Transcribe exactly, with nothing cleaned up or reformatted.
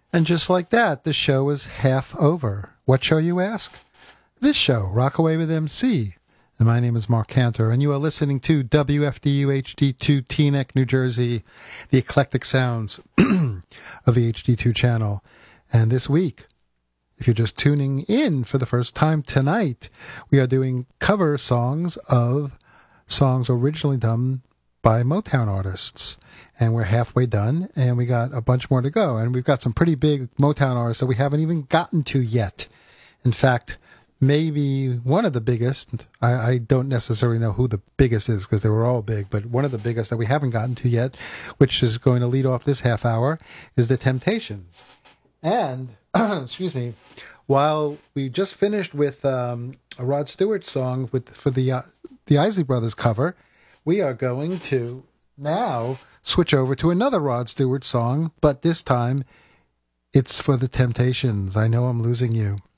And just like that, the show is half over. What show, you ask? This show, Rockaway with M C. And my name is Mark Cantor, and you are listening to W F D U H D two Teaneck, New Jersey, the eclectic sounds of the H D two channel. And this week, if you're just tuning in for the first time tonight, we are doing cover songs of songs originally done by Motown artists. And we're halfway done, and we got a bunch more to go. And we've got some pretty big Motown artists that we haven't even gotten to yet. In fact, maybe one of the biggest, I, I don't necessarily know who the biggest is because they were all big, but one of the biggest that we haven't gotten to yet, which is going to lead off this half hour, is The Temptations. And, excuse me, while we just finished with um, a Rod Stewart song with for the uh, the Isley Brothers cover, we are going to now switch over to another Rod Stewart song, but this time it's for The Temptations. I Know I'm Losing You.